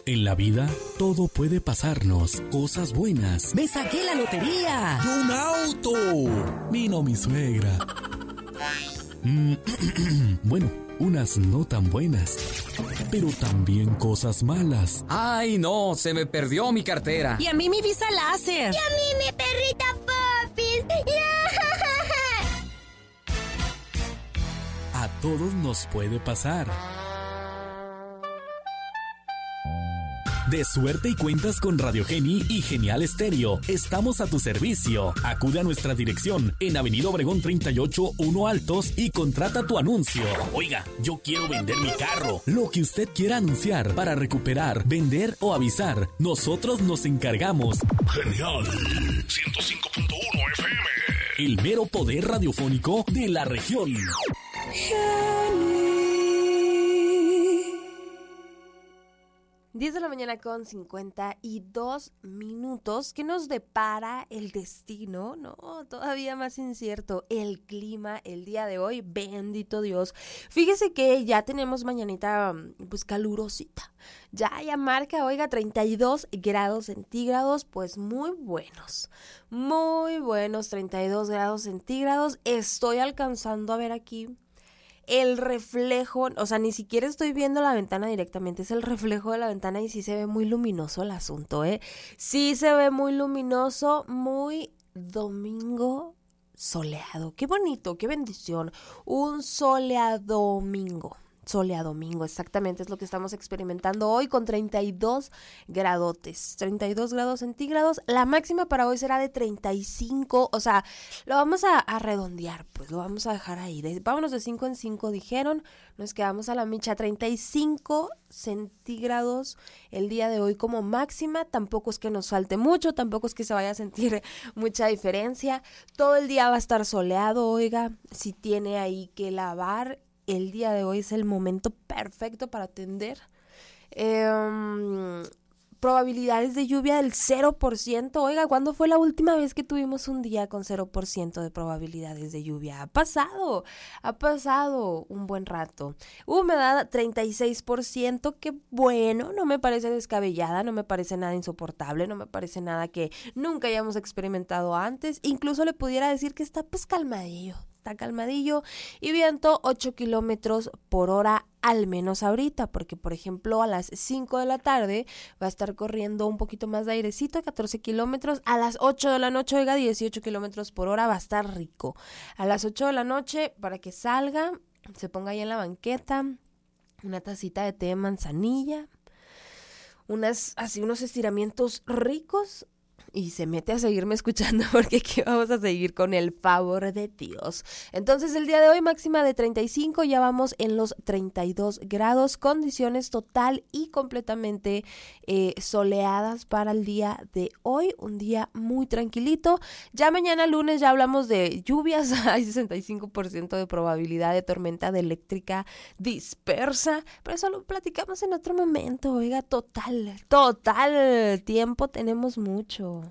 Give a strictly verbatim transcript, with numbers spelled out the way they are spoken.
En la vida, todo puede pasarnos, cosas buenas. ¡Me saqué la lotería! ¡Y un auto! Vino mi suegra. Mm, bueno, unas no tan buenas, pero también cosas malas. ¡Ay, no! Se me perdió mi cartera. Y a mí mi visa láser. Y a mí mi perrita Popis. A todos nos puede pasar. De suerte y cuentas con Radio Geni y Genial Estéreo. Estamos a tu servicio. Acude a nuestra dirección en Avenida Obregón treinta y ocho, uno Altos y contrata tu anuncio. Oiga, yo quiero vender mi carro. Lo que usted quiera anunciar para recuperar, vender o avisar, nosotros nos encargamos. Genial ciento cinco punto uno F M. El mero poder radiofónico de la región. diez de la mañana con cincuenta y dos minutos. ¿Qué nos depara el destino? No, todavía más incierto. El clima el día de hoy, bendito Dios. Fíjese que ya tenemos mañanita pues calurosita. Ya, ya marca, oiga, treinta y dos grados centígrados, pues muy buenos. Muy buenos, treinta y dos grados centígrados. Estoy alcanzando a ver aquí el reflejo, o sea, ni siquiera estoy viendo la ventana directamente, es el reflejo de la ventana y sí se ve muy luminoso el asunto, ¿eh? Sí se ve muy luminoso, muy domingo soleado. Qué bonito, qué bendición. Un soleado domingo. Soleado domingo, exactamente es lo que estamos experimentando hoy con treinta y dos gradotes, treinta y dos grados centígrados. La máxima para hoy será de treinta y cinco, o sea, lo vamos a, a redondear, pues lo vamos a dejar ahí. De, vámonos de cinco en cinco, dijeron, nos quedamos a la micha, treinta y cinco centígrados el día de hoy como máxima. Tampoco es que nos falte mucho, tampoco es que se vaya a sentir mucha diferencia. Todo el día va a estar soleado, oiga, si tiene ahí que lavar, el día de hoy es el momento perfecto para atender. Eh, probabilidades de lluvia del cero por ciento. Oiga, ¿cuándo fue la última vez que tuvimos un día con cero por ciento de probabilidades de lluvia? Ha pasado, ha pasado un buen rato. Humedad treinta y seis por ciento, que bueno, no me parece descabellada, no me parece nada insoportable, no me parece nada que nunca hayamos experimentado antes. Incluso le pudiera decir que está pues calmadillo. Está calmadillo y viento ocho kilómetros por hora al menos ahorita, porque por ejemplo a las cinco de la tarde va a estar corriendo un poquito más de airecito, catorce kilómetros, a las ocho de la noche, oiga, dieciocho kilómetros por hora, va a estar rico. A las ocho de la noche, para que salga, se ponga ahí en la banqueta, una tacita de té de manzanilla, unas, así unos estiramientos ricos, y se mete a seguirme escuchando porque aquí vamos a seguir con el favor de Dios. Entonces el día de hoy máxima de treinta y cinco, ya vamos en los treinta y dos grados, condiciones total y completamente eh, soleadas para el día de hoy, un día muy tranquilito. Ya mañana lunes ya hablamos de lluvias, hay sesenta y cinco por ciento de probabilidad de tormenta de eléctrica dispersa, pero eso lo platicamos en otro momento, oiga, total, total tiempo tenemos mucho.